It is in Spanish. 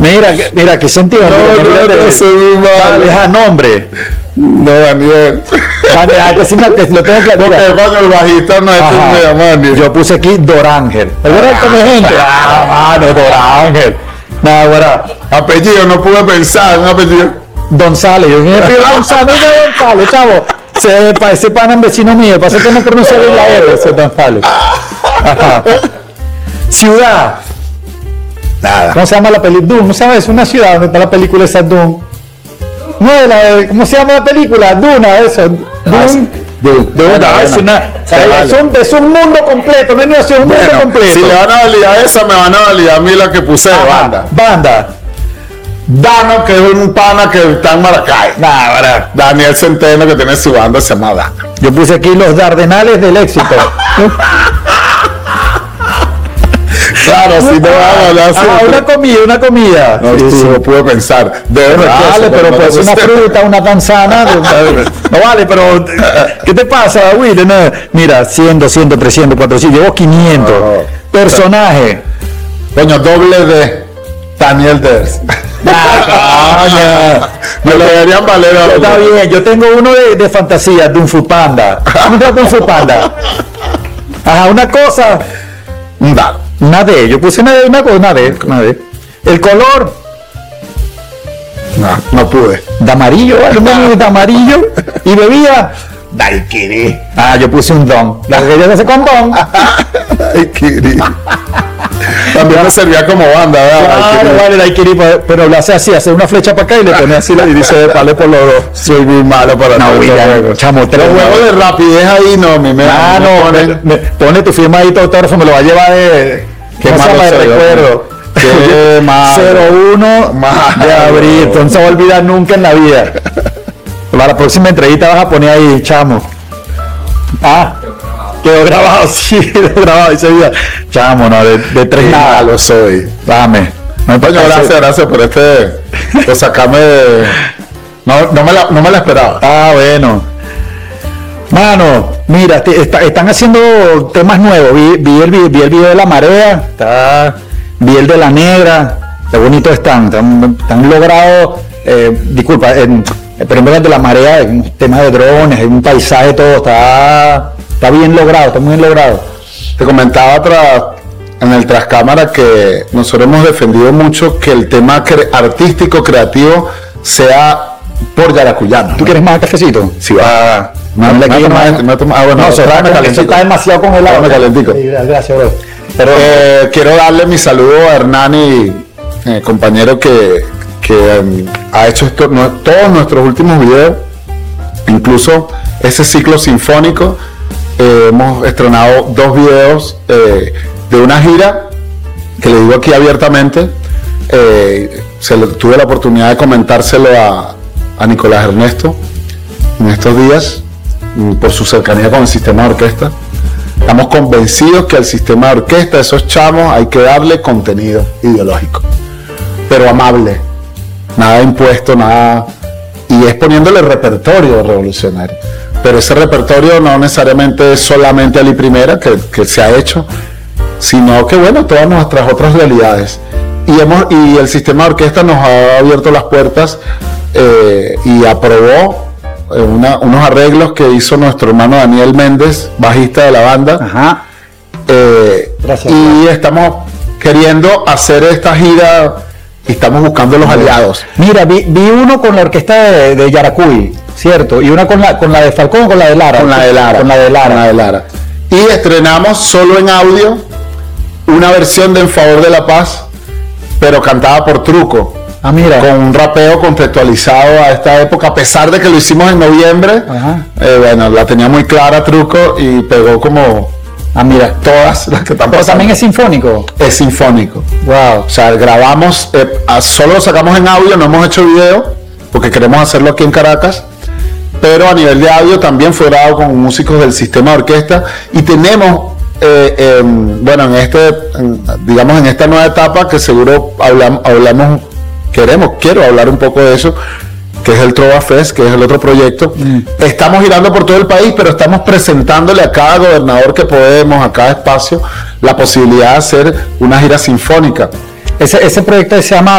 Mira, qué sentido. No soy muy malo. Deja nombre. No, Daniel. Que sí, que lo tengo que Porque cuando el bajista no es que me llama Daniel. Yo puse aquí Dorángel. ¿Es verdad que mi gente? Mano, Dorángel. Nada, bueno. Apellido, no pude pensar, un apellido. González. Yo dije, González, chavo. Se parece pana vecino mío. Pasa que no pronuncia bien la R, ese González. Ajá. Ciudad. Nada. ¿Cómo se llama la película? Dune, ¿no sabes? Es una ciudad donde está la película esa Dune. No es la, ¿cómo se llama la película? Duna, eso. Duna, es un mundo completo, no es un mundo completo. Si le van a validar esa, me van a validar a mí la que puse de banda. Dano, que es un pana que está en Maracay. Daniel Centeno, que tiene su banda, se llama Dano. Yo puse aquí los Dardenales del éxito. Claro, si no va a hablar así. Una comida. No, sí, no pude pensar. Vale, pero pues una fruta, una manzana. No vale, pero ¿qué te pasa, Will? No, mira, 100, 200, 300, 400, llevo 500. Personaje. Coño, doble de Daniel Ders. Me lo deberían valer. Está bien, yo tengo uno de fantasía, de un Fupanda. Ajá, una cosa. Un dado. Una D, yo puse una D. El color. No pude. De amarillo, ¿vale? De amarillo. Y bebía. Daiquiri. Yo puse un don. La que yo hace con don. Daiquiri. También me servía como banda, ¿verdad? Claro, vale, Daiquiri, pero lo hace así, hace una flecha para acá y le pone así y dice, vale por los dos. Soy muy malo para no, William, chamo, los juegos de rapidez ahí no, pone tu firma ahí, tu autógrafo, me lo va a llevar de... Qué malo de recuerdo. Qué malo. 01 de abril, entonces no se va a olvidar nunca en la vida. Para la próxima entrevista vas a poner ahí, chamo. Quedó grabado, sí, ese día. Chamo, no, de 3 nada. Lo soy. Dame. Gracias por sacarme de... No me la esperaba. Bueno. Mano, mira, están haciendo temas nuevos. Vi el video de la marea, vi el de la negra. Qué bonito están logrado. Disculpa, pero en vez de la marea, hay un tema de drones, hay un paisaje, todo está bien logrado, está muy bien logrado. Te comentaba en el trascámara que nosotros hemos defendido mucho que el tema artístico, creativo, sea por Yaracuyano. ¿Tú quieres más cafecito? Sí, va. Bueno, eso está demasiado congelado. Calentico. Gracias, bro. Pero quiero darle mi saludo a Hernani, compañero que ha hecho todos nuestros últimos videos, incluso ese ciclo sinfónico. Hemos estrenado 2 videos de una gira que le digo aquí abiertamente. Tuve la oportunidad de comentárselo a Nicolás Ernesto en estos días por su cercanía con el sistema de orquesta. Estamos convencidos que al sistema de orquesta, esos chamos, hay que darle contenido ideológico, pero amable, nada impuesto, nada, y es poniéndole repertorio revolucionario. Pero ese repertorio no necesariamente es solamente Ali Primera, que se ha hecho, sino que, bueno, todas nuestras otras realidades. Y el sistema de orquesta nos ha abierto las puertas y aprobó unos arreglos que hizo nuestro hermano Daniel Méndez, bajista de la banda. Ajá. Gracias. Y estamos queriendo hacer esta gira y estamos buscando los aliados. Mira, vi uno con la orquesta de Yaracuy, ¿cierto? Y una con la de Falcón, con la de Lara. Con la de Lara. Y estrenamos solo en audio una versión de En Favor de la Paz, pero cantada por Truco. Mira. Con un rapeo contextualizado a esta época, a pesar de que lo hicimos en noviembre. Bueno, la tenía muy clara Truco y pegó como... mira, todas las que están pasando. Pero también es sinfónico. Es sinfónico. Wow. O sea, grabamos, solo lo sacamos en audio, no hemos hecho video, porque queremos hacerlo aquí en Caracas, pero a nivel de audio también fue grabado con músicos del sistema de orquesta, y tenemos, bueno, digamos en esta nueva etapa, que seguro quiero hablar un poco de eso, que es el Trova Fest, que es el otro proyecto. Estamos girando por todo el país, pero estamos presentándole a cada gobernador que podemos, a cada espacio, la posibilidad de hacer una gira sinfónica. Ese proyecto se llama